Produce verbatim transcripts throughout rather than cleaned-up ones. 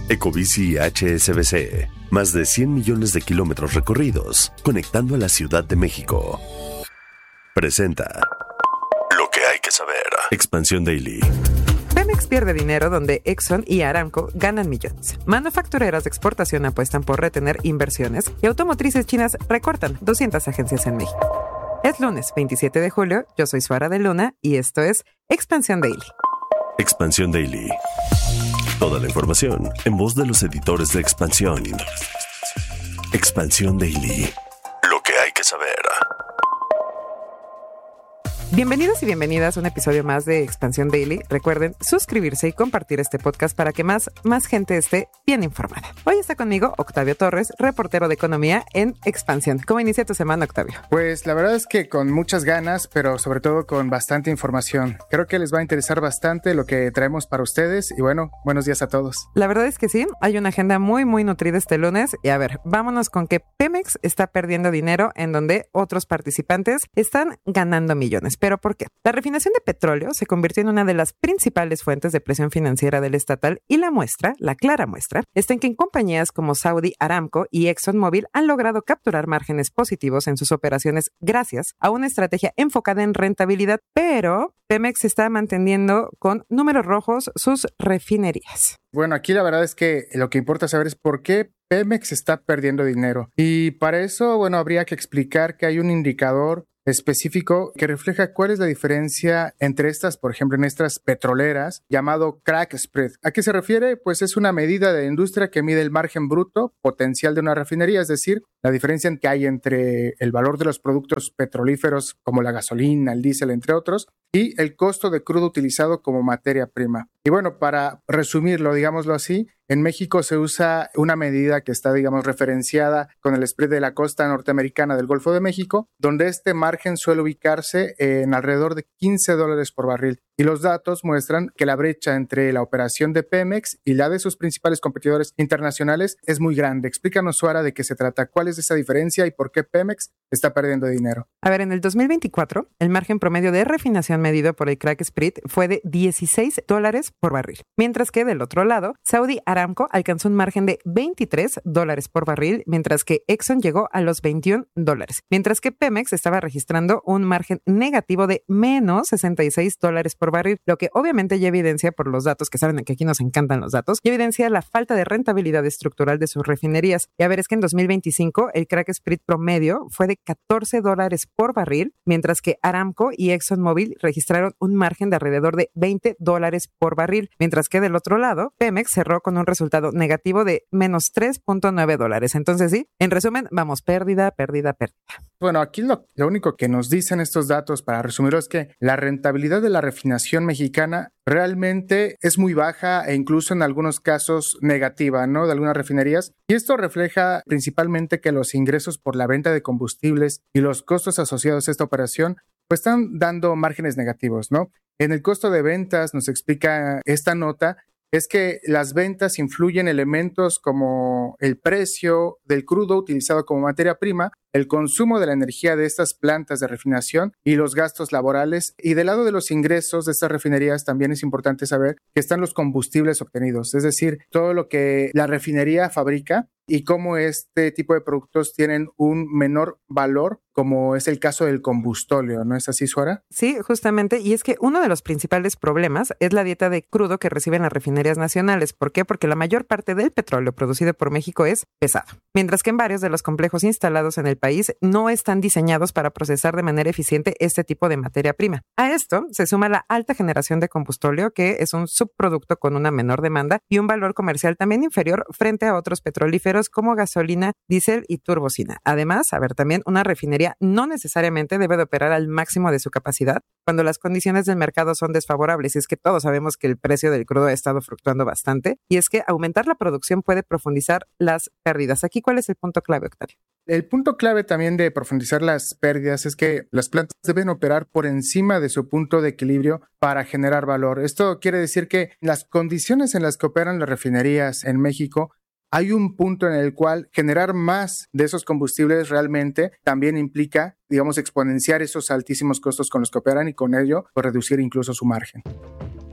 Ecobici H S B C. Más de cien millones de kilómetros recorridos, conectando a la Ciudad de México. Presenta lo que hay que saber. Expansión Daily. Pemex pierde dinero donde Exxon y Aramco ganan millones. Manufactureras de exportación apuestan por retener inversiones y automotrices chinas recortan doscientas agencias en México. Es lunes veintisiete de julio, yo soy Suara de Luna y esto es Expansión Daily. Expansión Daily. Toda la información en voz de los editores de Expansión. Expansión Daily. Lo que hay que saber. Bienvenidos y bienvenidas a un episodio más de Expansión Daily. Recuerden suscribirse y compartir este podcast para que más, más gente esté bien informada. Hoy está conmigo Octavio Torres, reportero de Economía en Expansión. ¿Cómo inicia tu semana, Octavio? Pues la verdad es que con muchas ganas, pero sobre todo con bastante información. Creo que les va a interesar bastante lo que traemos para ustedes y bueno, buenos días a todos. La verdad es que sí, hay una agenda muy, muy nutrida este lunes y a ver, vámonos con que Pemex está perdiendo dinero en donde otros participantes están ganando millones. ¿Pero por qué? La refinación de petróleo se convirtió en una de las principales fuentes de presión financiera del estatal y la muestra, la clara muestra, está en que en compañías como Saudi Aramco y ExxonMobil han logrado capturar márgenes positivos en sus operaciones gracias a una estrategia enfocada en rentabilidad, pero Pemex está manteniendo con números rojos sus refinerías. Bueno, aquí la verdad es que lo que importa saber es por qué Pemex está perdiendo dinero. Y para eso, bueno, habría que explicar que hay un indicador específico que refleja cuál es la diferencia entre estas, por ejemplo, en estas petroleras, llamado crack spread. ¿A qué se refiere? Pues es una medida de la industria que mide el margen bruto potencial de una refinería, es decir, la diferencia que hay entre el valor de los productos petrolíferos como la gasolina, el diésel, entre otros, y el costo de crudo utilizado como materia prima. Y bueno, para resumirlo, digámoslo así, en México se usa una medida que está, digamos, referenciada con el spread de la costa norteamericana del Golfo de México, donde este margen suele ubicarse en alrededor de quince dólares por barril. Y los datos muestran que la brecha entre la operación de Pemex y la de sus principales competidores internacionales es muy grande. Explícanos, Suara, de qué se trata, cuál es esa diferencia y por qué Pemex está perdiendo dinero. A ver, en el dos mil veinticuatro, el margen promedio de refinación medido por el crack spread fue de dieciséis dólares por barril, mientras que del otro lado, Saudi Aramco alcanzó un margen de veintitrés dólares por barril, mientras que Exxon llegó a los veintiún dólares, mientras que Pemex estaba registrando un margen negativo de menos sesenta y seis dólares por barril, lo que obviamente ya evidencia por los datos, que saben que aquí nos encantan los datos, y evidencia la falta de rentabilidad estructural de sus refinerías. Y a ver, es que en dos mil veinticinco el crack spread promedio fue de catorce dólares por barril, mientras que Aramco y ExxonMobil registraron un margen de alrededor de veinte dólares por barril, mientras que del otro lado, Pemex cerró con un resultado negativo de menos tres punto nueve dólares. Entonces sí, en resumen, vamos, pérdida, pérdida, pérdida. Bueno, aquí lo, lo único que nos dicen estos datos, para resumirlo, es que la rentabilidad de la refinación mexicana realmente es muy baja e incluso en algunos casos negativa, ¿no? De algunas refinerías. Y esto refleja principalmente que los ingresos por la venta de combustibles y los costos asociados a esta operación pues están dando márgenes negativos, ¿no? En el costo de ventas, nos explica esta nota, es que las ventas influyen elementos como el precio del crudo utilizado como materia prima, el consumo de la energía de estas plantas de refinación y los gastos laborales. Y del lado de los ingresos de estas refinerías también es importante saber que están los combustibles obtenidos, es decir, todo lo que la refinería fabrica y cómo este tipo de productos tienen un menor valor, como es el caso del combustóleo, ¿no es así, Suara? Sí, justamente, y es que uno de los principales problemas es la dieta de crudo que reciben las refinerías nacionales. ¿Por qué? Porque la mayor parte del petróleo producido por México es pesado, mientras que en varios de los complejos instalados en el país no están diseñados para procesar de manera eficiente este tipo de materia prima. A esto se suma la alta generación de combustóleo, que es un subproducto con una menor demanda y un valor comercial también inferior frente a otros petrolíferos como gasolina, diésel y turbocina. Además, a ver, también una refinería no necesariamente debe de operar al máximo de su capacidad cuando las condiciones del mercado son desfavorables. Y es que todos sabemos que el precio del crudo ha estado fluctuando bastante y es que aumentar la producción puede profundizar las pérdidas. Aquí, ¿cuál es el punto clave, Octavio? El punto clave también de profundizar las pérdidas es que las plantas deben operar por encima de su punto de equilibrio para generar valor. Esto quiere decir que las condiciones en las que operan las refinerías en México, hay un punto en el cual generar más de esos combustibles realmente también implica, digamos, exponenciar esos altísimos costos con los que operan y con ello pues, reducir incluso su margen.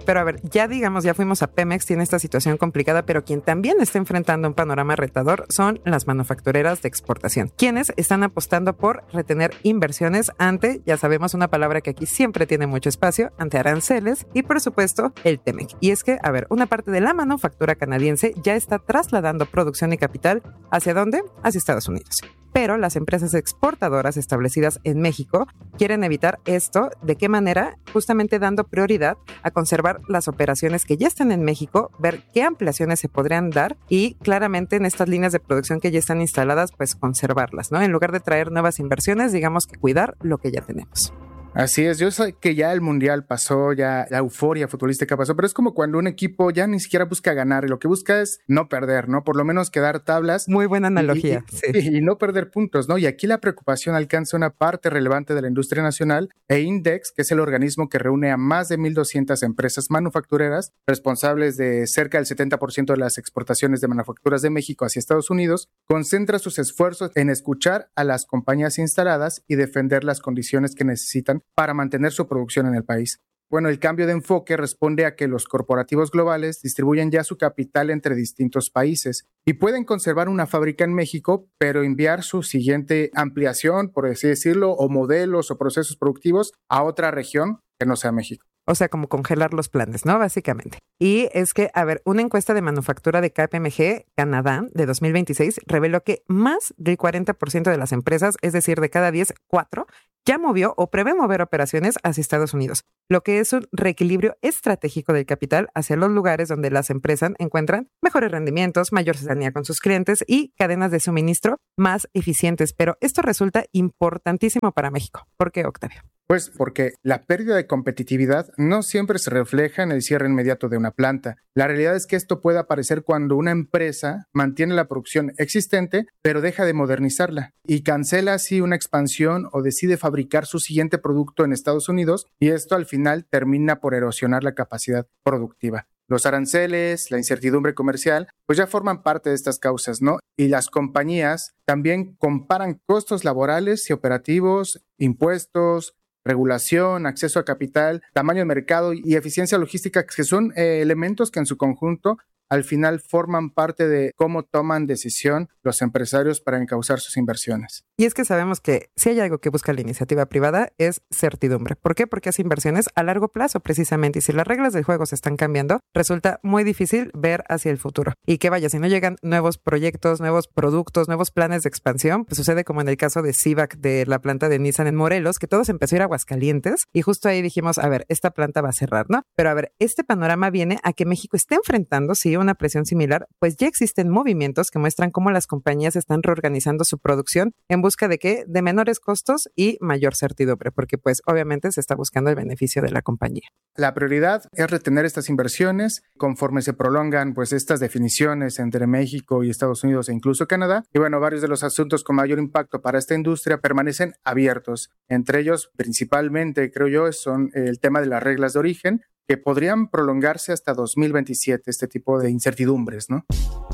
Pero a ver, ya digamos, ya fuimos a Pemex, tiene esta situación complicada, pero quien también está enfrentando un panorama retador son las manufactureras de exportación, quienes están apostando por retener inversiones ante, ya sabemos una palabra que aquí siempre tiene mucho espacio, ante aranceles y por supuesto el T-M E C. Y es que, a ver, una parte de la manufactura canadiense ya está trasladando producción y capital ¿hacia dónde? Hacia Estados Unidos. Pero las empresas exportadoras establecidas en México quieren evitar esto. ¿De qué manera? Justamente dando prioridad a conservar las operaciones que ya están en México, ver qué ampliaciones se podrían dar y claramente en estas líneas de producción que ya están instaladas, pues conservarlas, ¿no? En lugar de traer nuevas inversiones, digamos que cuidar lo que ya tenemos. Así es, yo sé que ya el Mundial pasó, ya la euforia futbolística pasó, pero es como cuando un equipo ya ni siquiera busca ganar y lo que busca es no perder, ¿no? Por lo menos quedar tablas. Muy buena analogía, y, sí. Y, y no perder puntos, ¿no? Y aquí la preocupación alcanza una parte relevante de la industria nacional e Index, que es el organismo que reúne a más de mil doscientas empresas manufactureras responsables de cerca del setenta por ciento de las exportaciones de manufacturas de México hacia Estados Unidos, concentra sus esfuerzos en escuchar a las compañías instaladas y defender las condiciones que necesitan para mantener su producción en el país. Bueno, el cambio de enfoque responde a que los corporativos globales distribuyen ya su capital entre distintos países y pueden conservar una fábrica en México, pero enviar su siguiente ampliación, por así decirlo, o modelos o procesos productivos a otra región que no sea México. O sea, como congelar los planes, ¿no? Básicamente. Y es que, a ver, una encuesta de manufactura de K P M G Canadá de dos mil veintiséis reveló que más del cuarenta por ciento de las empresas, es decir, de cada diez, cuatro, ya movió o prevé mover operaciones hacia Estados Unidos, lo que es un reequilibrio estratégico del capital hacia los lugares donde las empresas encuentran mejores rendimientos, mayor cercanía con sus clientes y cadenas de suministro más eficientes. Pero esto resulta importantísimo para México. ¿Por qué, Octavio? Pues porque la pérdida de competitividad no siempre se refleja en el cierre inmediato de una planta. La realidad es que esto puede aparecer cuando una empresa mantiene la producción existente, pero deja de modernizarla y cancela así una expansión o decide fabricar su siguiente producto en Estados Unidos y esto al final termina por erosionar la capacidad productiva. Los aranceles, la incertidumbre comercial, pues ya forman parte de estas causas, ¿no? Y las compañías también comparan costos laborales y operativos, impuestos, regulación, acceso a capital, tamaño de mercado y eficiencia logística, que son eh, elementos que en su conjunto al final forman parte de cómo toman decisión los empresarios para encauzar sus inversiones. Y es que sabemos que si hay algo que busca la iniciativa privada es certidumbre. ¿Por qué? Porque hace inversiones a largo plazo precisamente y si las reglas del juego se están cambiando, resulta muy difícil ver hacia el futuro. Y que vaya, si no llegan nuevos proyectos, nuevos productos, nuevos planes de expansión, pues sucede como en el caso de Civac de la planta de Nissan en Morelos, que todo se empezó a ir a Aguascalientes y justo ahí dijimos, a ver, esta planta va a cerrar, ¿no? Pero a ver, este panorama viene a que México esté enfrentando, sí, una presión similar, pues ya existen movimientos que muestran cómo las compañías están reorganizando su producción en busca de qué, de menores costos y mayor certidumbre, porque pues obviamente se está buscando el beneficio de la compañía. La prioridad es retener estas inversiones conforme se prolongan pues estas definiciones entre México y Estados Unidos e incluso Canadá. Y bueno, varios de los asuntos con mayor impacto para esta industria permanecen abiertos. Entre ellos, principalmente, creo yo, son el tema de las reglas de origen, que podrían prolongarse hasta dos mil veintisiete, este tipo de incertidumbres, ¿no?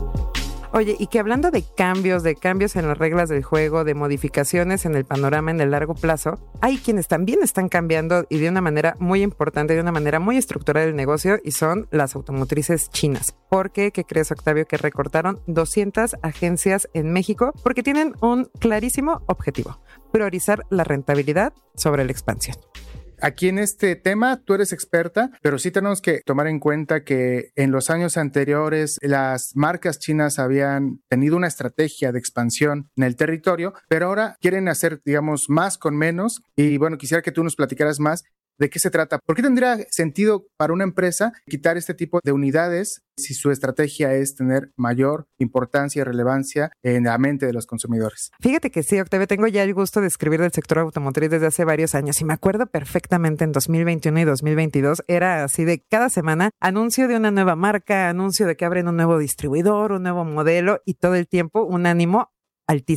Oye, y que hablando de cambios, de cambios en las reglas del juego, de modificaciones en el panorama en el largo plazo, hay quienes también están cambiando y de una manera muy importante, de una manera muy estructural el negocio y son las automotrices chinas. ¿Por qué? ¿Qué crees, Octavio? Que recortaron doscientas agencias en México porque tienen un clarísimo objetivo, priorizar la rentabilidad sobre la expansión. Aquí en este tema tú eres experta, pero sí tenemos que tomar en cuenta que en los años anteriores las marcas chinas habían tenido una estrategia de expansión en el territorio, pero ahora quieren hacer, digamos, más con menos. Y bueno, quisiera que tú nos platicaras más de qué se trata. ¿Por qué tendría sentido para una empresa quitar este tipo de unidades si su estrategia es tener mayor importancia y relevancia en la mente de los consumidores? Fíjate que sí, Octavio, tengo ya el gusto de escribir del sector automotriz desde hace varios años y me acuerdo perfectamente en dos mil veintiuno y dos mil veintidós era así de cada semana anuncio de una nueva marca, anuncio de que abren un nuevo distribuidor, un nuevo modelo y todo el tiempo un ánimo altísimo.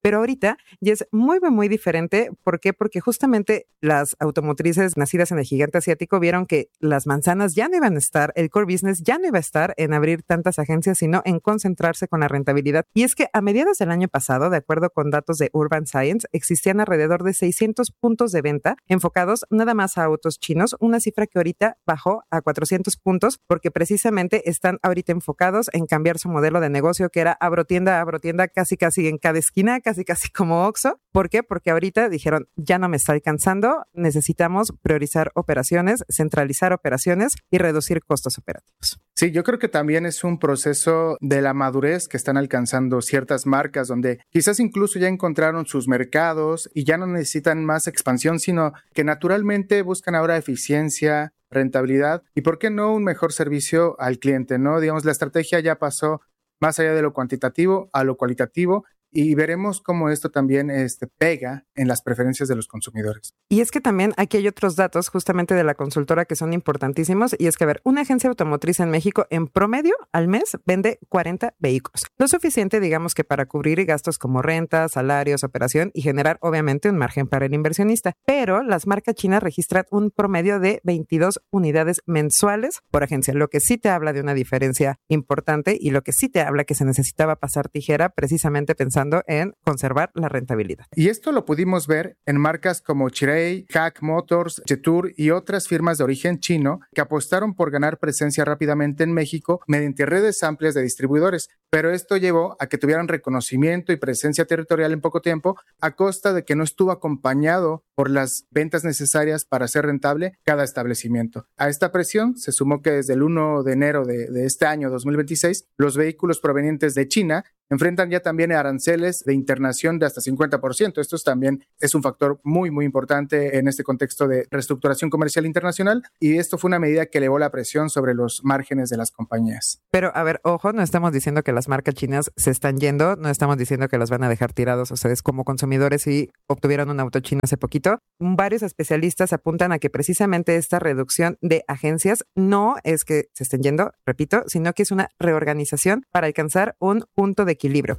pero ahorita ya es muy, muy, muy diferente. ¿Por qué? Porque justamente las automotrices nacidas en el gigante asiático vieron que las manzanas ya no iban a estar, el core business ya no iba a estar en abrir tantas agencias, sino en concentrarse con la rentabilidad. Y es que a mediados del año pasado, de acuerdo con datos de Urban Science, existían alrededor de seiscientos puntos de venta enfocados nada más a autos chinos, una cifra que ahorita bajó a cuatrocientos puntos porque precisamente están ahorita enfocados en cambiar su modelo de negocio, que era abro tienda, abro tienda, casi casi en cada esquina, casi casi como Oxxo. ¿Por qué? Porque ahorita dijeron, ya no me está alcanzando, necesitamos priorizar operaciones, centralizar operaciones y reducir costos operativos. Sí, yo creo que también es un proceso de la madurez que están alcanzando ciertas marcas donde quizás incluso ya encontraron sus mercados y ya no necesitan más expansión, sino que naturalmente buscan ahora eficiencia, rentabilidad y, ¿por qué no, un mejor servicio al cliente, ¿no? Digamos, la estrategia ya pasó más allá de lo cuantitativo a lo cualitativo. Y veremos cómo esto también este, pega en las preferencias de los consumidores. Y es que también aquí hay otros datos justamente de la consultora que son importantísimos. Y es que, a ver, una agencia automotriz en México en promedio al mes vende cuarenta vehículos. Lo suficiente, digamos, que para cubrir gastos como renta, salarios, operación y generar obviamente un margen para el inversionista. Pero las marcas chinas registran un promedio de veintidós unidades mensuales por agencia, lo que sí te habla de una diferencia importante y lo que sí te habla que se necesitaba pasar tijera precisamente pensando en conservar la rentabilidad. Y esto lo pudimos ver en marcas como Chery, Hack Motors, Jetour y otras firmas de origen chino que apostaron por ganar presencia rápidamente en México mediante redes amplias de distribuidores. Pero esto llevó a que tuvieran reconocimiento y presencia territorial en poco tiempo a costa de que no estuvo acompañado por las ventas necesarias para hacer rentable cada establecimiento. A esta presión se sumó que desde el primero de enero de, de este año dos mil veintiséis, los vehículos provenientes de China enfrentan ya también aranceles de internación de hasta cincuenta por ciento. Esto también es un factor muy, muy importante en este contexto de reestructuración comercial internacional y esto fue una medida que elevó la presión sobre los márgenes de las compañías. Pero, a ver, ojo, no estamos diciendo que las marcas chinas se están yendo, no estamos diciendo que las van a dejar tirados ustedes como consumidores si obtuvieron un auto chino hace poquito. Varios especialistas apuntan a que precisamente esta reducción de agencias no es que se estén yendo, repito, sino que es una reorganización para alcanzar un punto de equilibrio.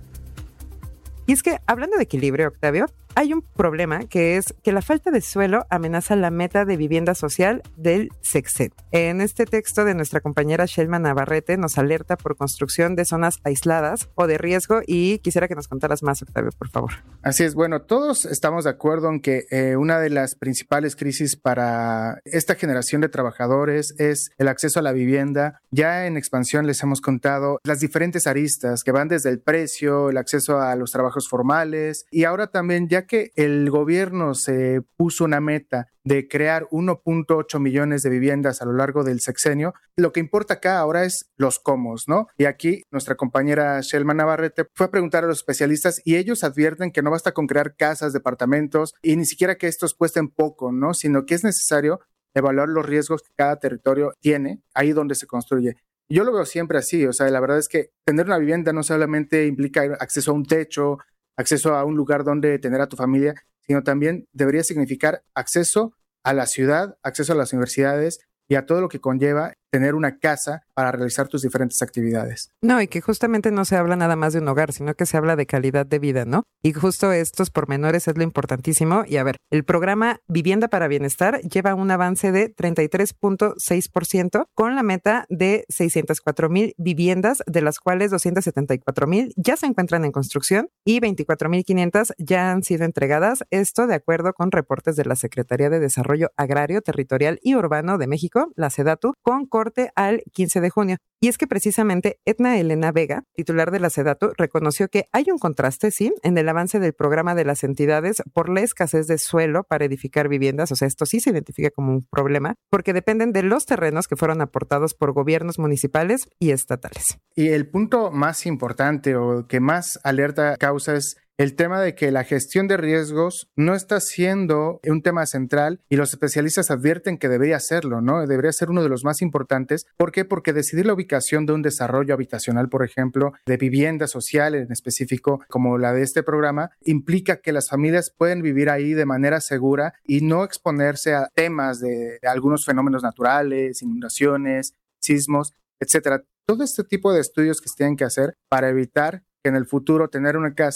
Y es que, hablando de equilibrio, Octavio, hay un problema que es que la falta de suelo amenaza la meta de vivienda social del sexenio. En este texto de nuestra compañera Shelma Navarrete nos alerta por construcción de zonas aisladas o de riesgo y quisiera que nos contaras más, Octavio, por favor. Así es, bueno, todos estamos de acuerdo en que eh, una de las principales crisis para esta generación de trabajadores es el acceso a la vivienda. Ya en expansión les hemos contado las diferentes aristas que van desde el precio, el acceso a los trabajos formales y ahora también ya que el gobierno se puso una meta de crear uno punto ocho millones de viviendas a lo largo del sexenio, lo que importa acá ahora es los cómo, ¿no? Y aquí nuestra compañera Shelma Navarrete fue a preguntar a los especialistas y ellos advierten que no basta con crear casas, departamentos y ni siquiera que estos cuesten poco, ¿no? Sino que es necesario evaluar los riesgos que cada territorio tiene ahí donde se construye. Yo lo veo siempre así, o sea, la verdad es que tener una vivienda no solamente implica acceso a un techo, acceso a un lugar donde tener a tu familia, sino también debería significar acceso a la ciudad, acceso a las universidades y a todo lo que conlleva tener una casa para realizar tus diferentes actividades. No, y que justamente no se habla nada más de un hogar, sino que se habla de calidad de vida, ¿no? Y justo estos pormenores es lo importantísimo. Y a ver, el programa Vivienda para Bienestar lleva un avance de treinta y tres punto seis por ciento con la meta de seiscientas cuatro mil viviendas, de las cuales doscientas setenta y cuatro mil ya se encuentran en construcción y veinticuatro mil quinientas ya han sido entregadas. Esto de acuerdo con reportes de la Secretaría de Desarrollo Agrario, Territorial y Urbano de México, la SEDATU, con corte al quince de junio. Y es que precisamente Edna Elena Vega, titular de la SEDATU, reconoció que hay un contraste, sí, en el avance del programa de las entidades por la escasez de suelo para edificar viviendas. O sea, esto sí se identifica como un problema porque dependen de los terrenos que fueron aportados por gobiernos municipales y estatales. Y el punto más importante o que más alerta causa es el tema de que la gestión de riesgos no está siendo un tema central y los especialistas advierten que debería serlo, ¿no? Debería ser uno de los más importantes. ¿Por qué? Porque decidir la ubicación de un desarrollo habitacional, por ejemplo, de vivienda social en específico, como la de este programa, implica que las familias pueden vivir ahí de manera segura y no exponerse a temas de, de algunos fenómenos naturales, inundaciones, sismos, etcétera. Todo este tipo de estudios que se tienen que hacer para evitar que en el futuro tener una casa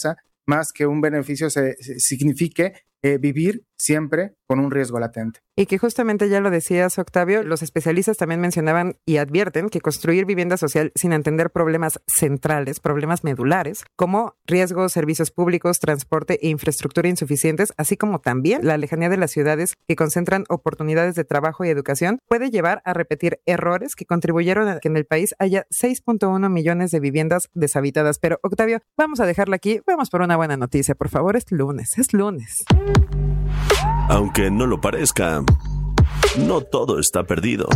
más que un beneficio se, se signifique eh, vivir siempre con un riesgo latente. Y que justamente ya lo decías, Octavio, los especialistas también mencionaban y advierten que construir vivienda social sin entender problemas centrales, problemas medulares, como riesgos, servicios públicos, transporte e infraestructura insuficientes, así como también la lejanía de las ciudades que concentran oportunidades de trabajo y educación, puede llevar a repetir errores que contribuyeron a que en el país haya seis punto uno millones de viviendas deshabitadas. Pero, Octavio, vamos a dejarla aquí. Vamos por una buena noticia, por favor. Es lunes, es lunes. Aunque no lo parezca, no todo está perdido.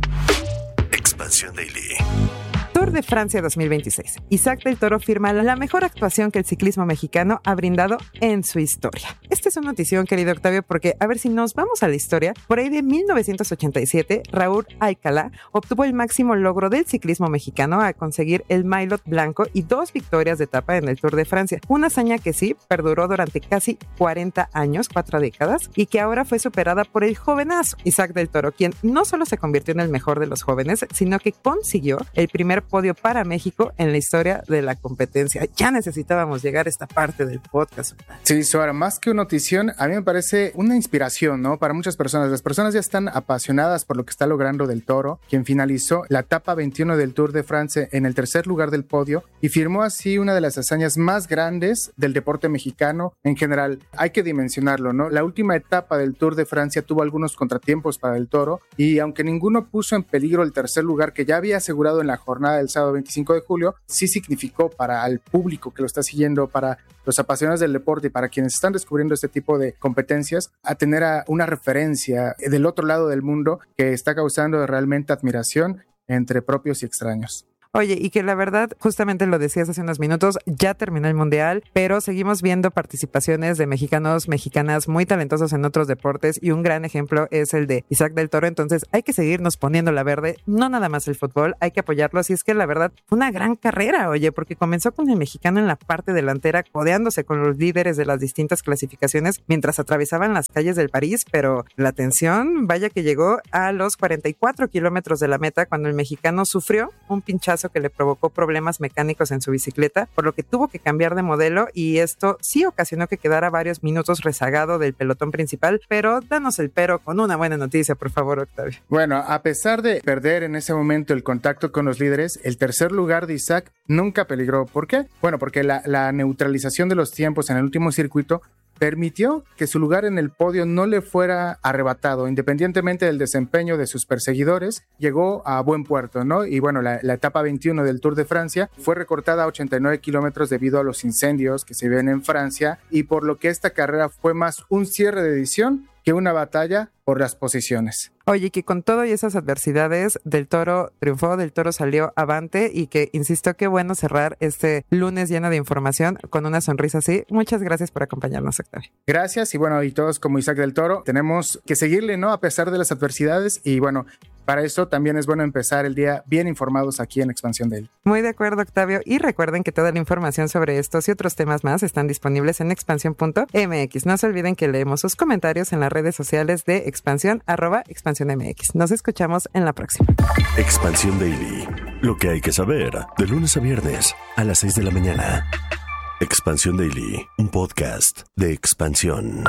Expansión Daily. Tour de Francia dos mil veintiséis. Isaac del Toro firma la mejor actuación que el ciclismo mexicano ha brindado en su historia. Esta es una notición, querido Octavio, porque a ver si nos vamos a la historia. Por ahí de mil novecientos ochenta y siete, Raúl Alcalá obtuvo el máximo logro del ciclismo mexicano al conseguir el maillot blanco y dos victorias de etapa en el Tour de Francia. Una hazaña que sí perduró durante casi cuarenta años, cuatro décadas, y que ahora fue superada por el jovenazo Isaac del Toro, quien no solo se convirtió en el mejor de los jóvenes, sino que consiguió el primer podio para México en la historia de la competencia. Ya necesitábamos llegar a esta parte del podcast. Sí, Suara, más que una notición, a mí me parece una inspiración, ¿no? Para muchas personas. Las personas ya están apasionadas por lo que está logrando Del Toro, quien finalizó la etapa veintiuno del Tour de Francia en el tercer lugar del podio y firmó así una de las hazañas más grandes del deporte mexicano en general. Hay que dimensionarlo, ¿no? La última etapa del Tour de Francia tuvo algunos contratiempos para Del Toro y aunque ninguno puso en peligro el tercer lugar que ya había asegurado en la jornada del sábado veinticinco de julio, sí significó para el público que lo está siguiendo, para los apasionados del deporte y para quienes están descubriendo este tipo de competencias, a tener a una referencia del otro lado del mundo que está causando realmente admiración entre propios y extraños. Oye, y que la verdad, justamente lo decías hace unos minutos, ya terminó el Mundial, pero seguimos viendo participaciones de mexicanos, mexicanas muy talentosos en otros deportes y un gran ejemplo es el de Isaac del Toro. Entonces hay que seguirnos poniendo la verde, no nada más el fútbol, hay que apoyarlo. Así es que la verdad, fue una gran carrera, oye, porque comenzó con el mexicano en la parte delantera, codeándose con los líderes de las distintas clasificaciones mientras atravesaban las calles del París, pero la tensión, vaya que llegó a los cuarenta y cuatro kilómetros de la meta cuando el mexicano sufrió un pinchazo que le provocó problemas mecánicos en su bicicleta, por lo que tuvo que cambiar de modelo y esto sí ocasionó que quedara varios minutos rezagado del pelotón principal, pero danos el pero con una buena noticia, por favor, Octavio. Bueno, a pesar de perder en ese momento el contacto con los líderes, el tercer lugar de Isaac nunca peligró. ¿Por qué? Bueno, porque la, la neutralización de los tiempos en el último circuito permitió que su lugar en el podio no le fuera arrebatado, independientemente del desempeño de sus perseguidores, llegó a buen puerto, ¿no? Y bueno, la, la etapa veintiuno del Tour de Francia fue recortada a ochenta y nueve kilómetros debido a los incendios que se ven en Francia y por lo que esta carrera fue más un cierre de edición que una batalla por las posiciones. Oye, que con todo y esas adversidades, Del Toro triunfó, Del Toro salió avante y que, insisto, qué bueno cerrar este lunes lleno de información con una sonrisa así. Muchas gracias por acompañarnos, Octavio. Gracias y bueno, y todos como Isaac Del Toro, tenemos que seguirle, ¿no? A pesar de las adversidades y bueno, para eso también es bueno empezar el día bien informados aquí en Expansión Daily. Muy de acuerdo, Octavio. Y recuerden que toda la información sobre estos y otros temas más están disponibles en expansión punto m x. No se olviden que leemos sus comentarios en las redes sociales de Expansión, arroba Expansión M X. Nos escuchamos en la próxima. Expansión Daily. Lo que hay que saber de lunes a viernes a las seis de la mañana. Expansión Daily, un podcast de Expansión.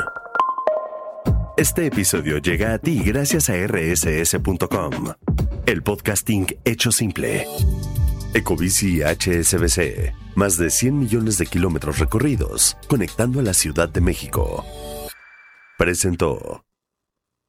Este episodio llega a ti gracias a erre ese ese punto com, el podcasting hecho simple. Ecobici y H S B C, más de cien millones de kilómetros recorridos, conectando a la Ciudad de México. Presentó.